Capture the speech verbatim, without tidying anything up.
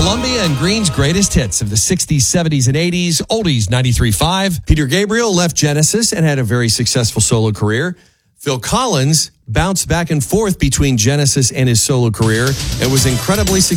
Columbia and Green's greatest hits of the sixties, seventies, and eighties. Oldies ninety-three point five. Peter Gabriel left Genesis and had a very successful solo career. Phil Collins bounced back and forth between Genesis and his solo career and was incredibly successful.